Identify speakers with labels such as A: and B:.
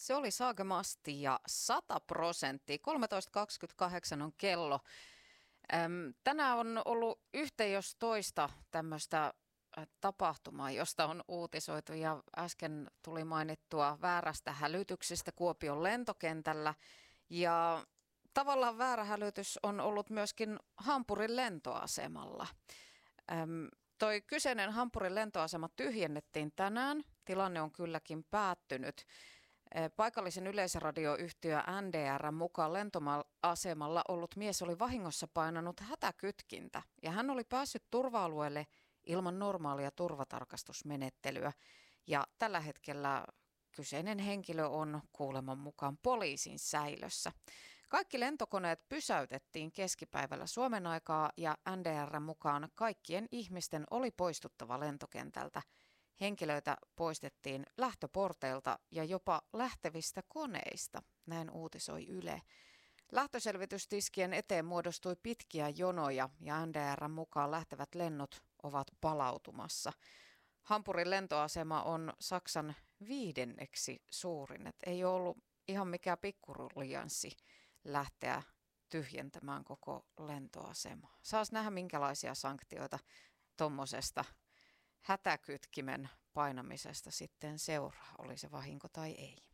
A: Se oli Saagamasti ja 100%. 13.28 on kello. Tänään on ollut yhtä jos toista tämmöistä tapahtumaa, josta on uutisoitu ja äsken tuli mainittua väärästä hälytyksestä Kuopion lentokentällä ja tavallaan väärä hälytys on ollut myöskin Hampurin lentoasemalla. Toi kyseinen Hampurin lentoasema tyhjennettiin tänään. Tilanne on kylläkin päättynyt. Paikallisen yleisradioyhtiö NDR mukaan lentoasemalla ollut mies oli vahingossa painanut hätäkytkintä ja hän oli päässyt turva-alueelle ilman normaalia turvatarkastusmenettelyä. Ja tällä hetkellä kyseinen henkilö on kuuleman mukaan poliisin säilössä. Kaikki lentokoneet pysäytettiin keskipäivällä Suomen aikaa ja NDR mukaan kaikkien ihmisten oli poistuttava lentokentältä. Henkilöitä poistettiin lähtöporteilta ja jopa lähtevistä koneista, näin uutisoi Yle. Lähtöselvitystiskien eteen muodostui pitkiä jonoja ja NDR mukaan lähtevät lennot ovat palautumassa. Hampurin lentoasema on Saksan 5. suurin, et ei ole ollut ihan mikään pikkuruljanssi lähteä tyhjentämään koko lentoasemaa. Saas nähdä minkälaisia sanktioita tuommoisesta hätäkytkimen painamisesta sitten seuraa, oli se vahinko tai ei.